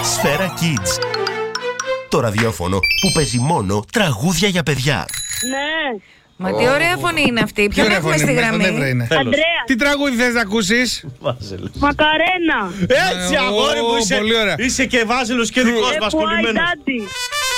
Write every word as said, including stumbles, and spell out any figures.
Σφαίρα Kids. Το ραδιόφωνο που παίζει μόνο τραγούδια για παιδιά. Ναι. Μα τι ωραία φωνή είναι αυτή. Ποιον έχουμε στη γραμμή? Αντρέα. Τι τραγούδι θες να ακούσεις? Μακαρένα. Έτσι, Ε, αγόρι μου, ω, είσαι, πολύ ωραία. είσαι και Βάζελος και δικός μας κολλημένος.